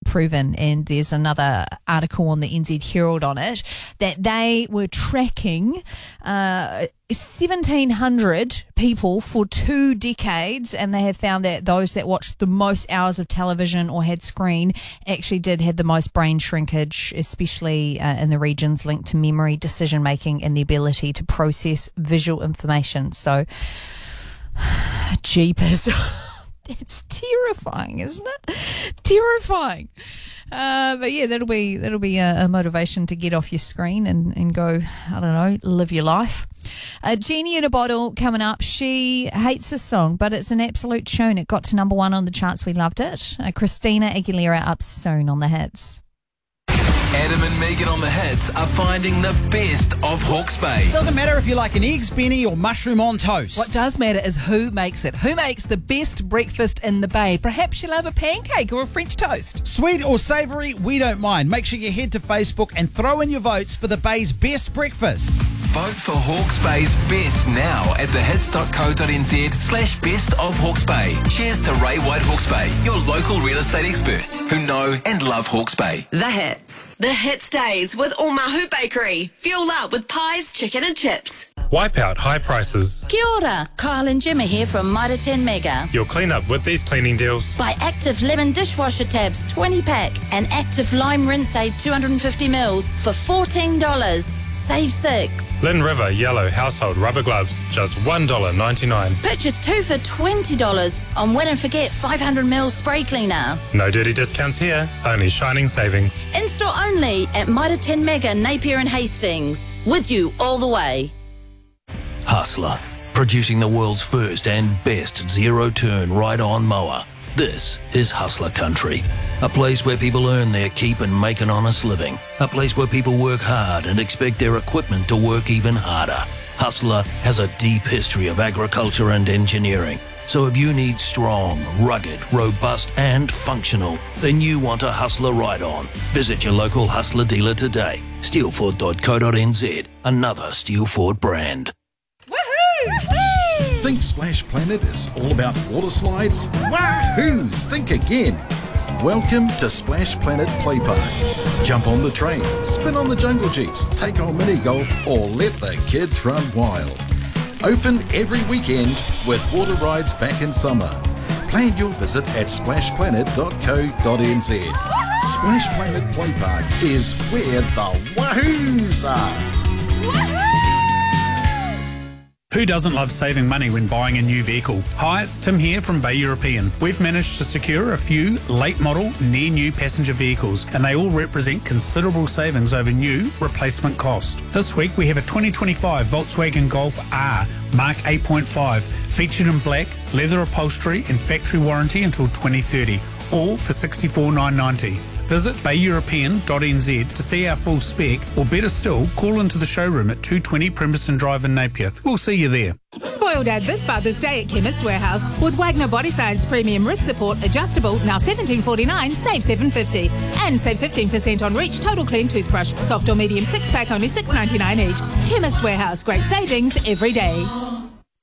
proven, and there's another article on the NZ Herald on it, that they were tracking 1,700 people for 2 decades, and they have found that those that watched the most hours of television or had screen actually did have the most brain shrinkage, especially in the regions linked to memory, decision making, and the ability to process visual information. So, jeepers. It's terrifying, isn't it? Terrifying. But yeah, that'll be a motivation to get off your screen and go, I don't know, live your life. Genie in a Bottle coming up. She hates this song, but it's an absolute tune. It got to number 1 on the charts. We loved it. Christina Aguilera up soon on the hits. Adam and Megan on the hits are finding the best of Hawke's Bay. Doesn't matter if you like an eggs benny or mushroom on toast. What does matter is who makes it. Who makes the best breakfast in the Bay? Perhaps you'll have a pancake or a French toast. Sweet or savoury, we don't mind. Make sure you head to Facebook and throw in your votes for the Bay's best breakfast. Vote for Hawke's Bay's best now at thehits.co.nz/best of Hawke's Bay. Cheers to Ray White Hawke's Bay, your local real estate experts who know and love Hawke's Bay. The Hits. The Hits Days with Omahu Bakery. Fuel up with pies, chicken and chips. Wipe out high prices. Kia ora, Kyle and Jimmy here from Mitre 10 Mega. You'll clean up with these cleaning deals. Buy Active Lemon Dishwasher Tabs 20 pack and Active Lime Rinse Aid 250 mils for $14. Save 6. Lynn River Yellow Household Rubber Gloves, just $1.99. Purchase 2 for $20 on Wet and Forget 500 mils spray cleaner. No dirty discounts here, only shining savings. In-store only at Mitre 10 Mega, Napier and Hastings. With you all the way. Hustler, producing the world's first and best zero-turn ride-on mower. This is Hustler Country, a place where people earn their keep and make an honest living, a place where people work hard and expect their equipment to work even harder. Hustler has a deep history of agriculture and engineering, so if you need strong, rugged, robust and functional, then you want a Hustler ride-on. Visit your local Hustler dealer today. Steelford.co.nz, another Steel Ford brand. Think Splash Planet is all about water slides? Wahoo! Think again. Welcome to Splash Planet Play Park. Jump on the train, spin on the jungle jeeps, take on mini golf, or let the kids run wild. Open every weekend with water rides back in summer. Plan your visit at splashplanet.co.nz. Splash Planet Play Park is where the wahoos are. Who doesn't love saving money when buying a new vehicle? Hi, it's Tim here from Bay European. We've managed to secure a few late model, near new passenger vehicles, and they all represent considerable savings over new replacement cost. This week we have a 2025 Volkswagen Golf R Mark 8.5, featured in black, leather upholstery and factory warranty until 2030, all for $64,990. Visit bayeuropean.nz to see our full spec, or better still, call into the showroom at 220 Premiston Drive in Napier. We'll see you there. Spoil Dad this Father's Day at Chemist Warehouse with Wagner Body Science Premium Wrist Support Adjustable, now $17.49, save $7.50. And save 15% on Reach Total Clean Toothbrush, soft or medium 6-pack, only $6.99 each. Chemist Warehouse, great savings every day.